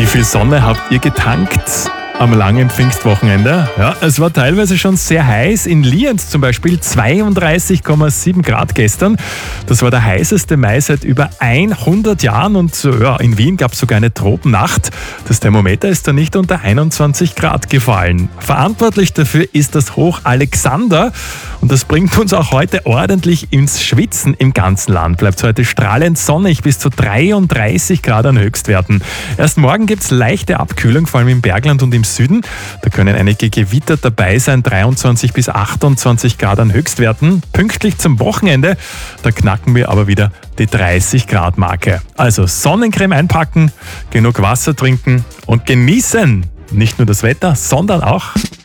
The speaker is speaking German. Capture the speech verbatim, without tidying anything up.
Wie viel Sonne habt ihr getankt am langen Pfingstwochenende? Ja, es war teilweise schon sehr heiß. In Lienz zum Beispiel zweiunddreißig Komma sieben Grad gestern. Das war der heißeste Mai seit über hundert Jahren. Und ja, in Wien gab es sogar eine Tropennacht. Das Thermometer ist da nicht unter einundzwanzig Grad gefallen. Verantwortlich dafür ist das Hoch Alexander. Und das bringt uns auch heute ordentlich ins Schwitzen im ganzen Land. Bleibt heute strahlend sonnig, bis zu dreiunddreißig Grad an Höchstwerten. Erst morgen gibt es leichte Abkühlung, vor allem im Bergland und im Süden. Da können einige Gewitter dabei sein, dreiundzwanzig bis achtundzwanzig Grad an Höchstwerten. Pünktlich zum Wochenende, da knacken wir aber wieder die dreißig Grad Marke. Also Sonnencreme einpacken, genug Wasser trinken und genießen. Nicht nur das Wetter, sondern auch